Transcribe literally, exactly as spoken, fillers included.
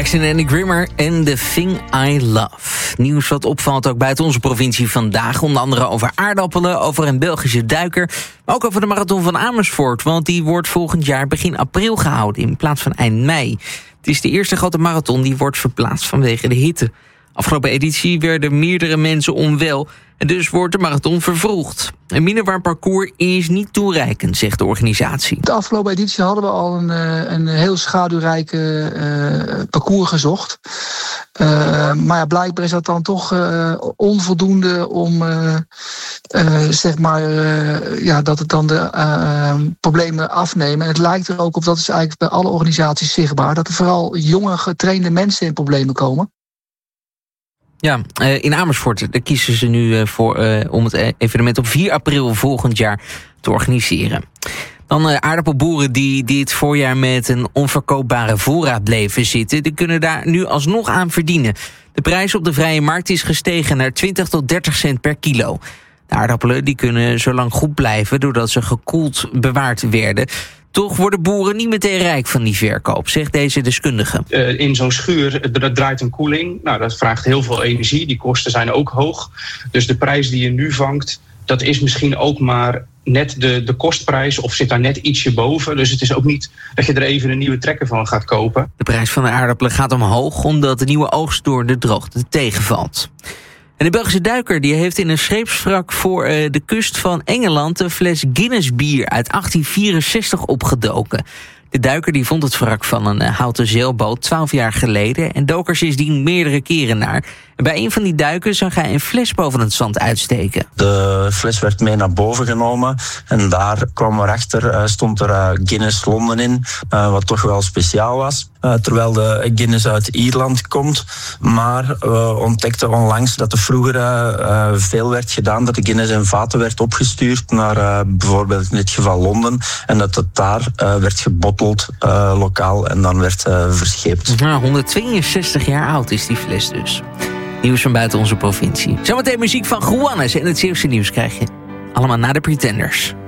Jackson en de Grimmer en The Thing I Love. Nieuws wat opvalt ook buiten onze provincie vandaag. Onder andere over aardappelen, over een Belgische duiker. Maar ook over de marathon van Amersfoort. Want die wordt volgend jaar begin april gehouden in plaats van eind mei. Het is de eerste grote marathon die wordt verplaatst vanwege de hitte. Afgelopen editie werden meerdere mensen onwel. En dus wordt de marathon vervroegd. Een minderwaar parcours is niet toereikend, zegt de organisatie. De afgelopen editie hadden we al een, een heel schaduwrijke uh, parcours gezocht. Uh, maar ja, blijkbaar is dat dan toch uh, onvoldoende om uh, uh, zeg maar uh, ja, dat het dan de uh, problemen afnemen. En het lijkt er ook op, dat is eigenlijk bij alle organisaties zichtbaar, dat er vooral jonge getrainde mensen in problemen komen. Ja, in Amersfoort daar kiezen ze nu voor uh, om het evenement op vier april volgend jaar te organiseren. Dan uh, aardappelboeren die dit voorjaar met een onverkoopbare voorraad bleven zitten, die kunnen daar nu alsnog aan verdienen. De prijs op de vrije markt is gestegen naar twintig tot dertig cent per kilo. De aardappelen die kunnen zo lang goed blijven doordat ze gekoeld bewaard werden. Toch worden boeren niet meteen rijk van die verkoop, zegt deze deskundige. Uh, in zo'n schuur dat draait een koeling. Nou, dat vraagt heel veel energie. Die kosten zijn ook hoog. Dus de prijs die je nu vangt, dat is misschien ook maar net de, de kostprijs of zit daar net ietsje boven. Dus het is ook niet dat je er even een nieuwe trekker van gaat kopen. De prijs van de aardappelen gaat omhoog omdat de nieuwe oogst door de droogte tegenvalt. En de Belgische duiker die heeft in een scheepswrak voor uh, de kust van Engeland een fles Guinness bier uit achttien vierenzestig opgedoken. De duiker die vond het wrak van een uh, houten zeilboot twaalf jaar geleden en dook er sindsdien meerdere keren naar. En bij een van die duiken zag hij een fles boven het zand uitsteken. De fles werd mee naar boven genomen en daar kwam erachter, uh, stond er uh, Guinness Londen in, uh, wat toch wel speciaal was. Uh, terwijl de Guinness uit Ierland komt. Maar we ontdekten onlangs dat er vroeger uh, veel werd gedaan, dat de Guinness in vaten werd opgestuurd naar uh, bijvoorbeeld in dit geval Londen. En dat het daar uh, werd gebotteld uh, lokaal en dan werd uh, verscheept. Nou, honderdtweeënzestig jaar oud is die fles dus. Nieuws van buiten onze provincie. Zometeen muziek van Juanes en het Zeeuwse nieuws krijg je allemaal na de Pretenders.